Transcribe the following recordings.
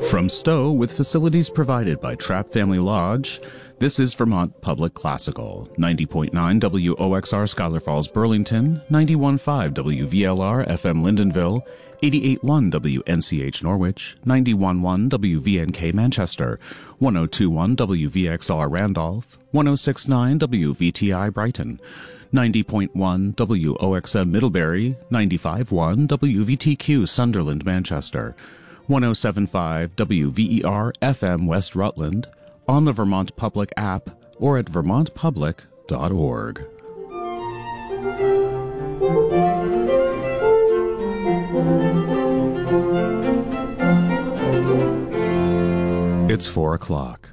From Stowe, with facilities provided by Trapp Family Lodge, this is Vermont Public Classical. 90.9 WOXR Scholar Falls, Burlington, 91.5 WVLR FM Lindenville, 88.1 WNCH Norwich, 91.1 WVNK Manchester, 102.1 WVXR Randolph, 106.9 WVTI Brighton, 90.1 WOXM Middlebury, 95.1 WVTQ Sunderland Manchester, 107.5 WVER FM West Rutland, on the Vermont Public app, or at vermontpublic.org. It's 4 o'clock.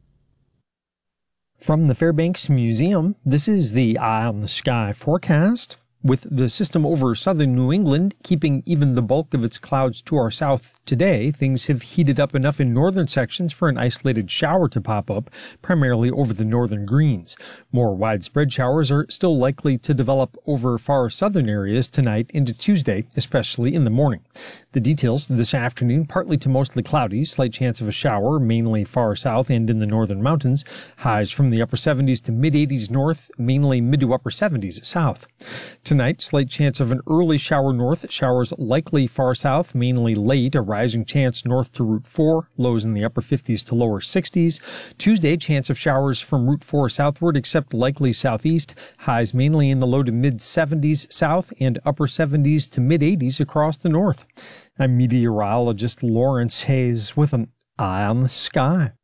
From the Fairbanks Museum, this is the Eye on the Sky forecast. With the system over southern New England keeping even the bulk of its clouds to our south today, things have heated up enough in northern sections for an isolated shower to pop up, primarily over the northern greens. More widespread showers are still likely to develop over far southern areas tonight into Tuesday, especially in the morning. The details this afternoon: partly to mostly cloudy, slight chance of a shower, mainly far south and in the northern mountains. Highs from the upper 70s to mid-80s north, mainly mid to upper 70s south. Tonight, slight chance of an early shower north, showers likely far south, mainly late, a rising chance north to Route 4, lows in the upper 50s to lower 60s. Tuesday, chance of showers from Route 4 southward, except likely southeast, highs mainly in the low to mid 70s south and upper 70s to mid 80s across the north. I'm meteorologist Lawrence Hayes with an Eye on the Sky.